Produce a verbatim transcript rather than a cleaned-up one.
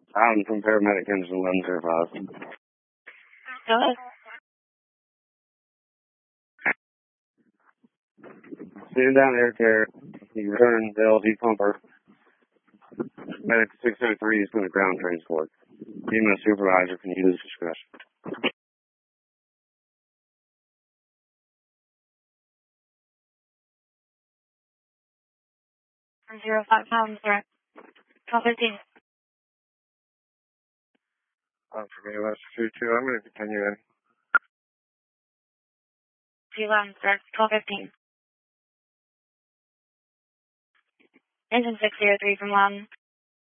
I'm from Paramedic Engine eleven zero five. Hello? Sitting down air care. You return the L G pumper. Medic six oh three is going to ground transport. Female supervisor can use discretion. Zero five pounds, sir. twelve fifteen. Um, for me, that's two two. I'm going to continue in. Two eleven, sir. twelve fifteen. Engine six zero three from Loudon.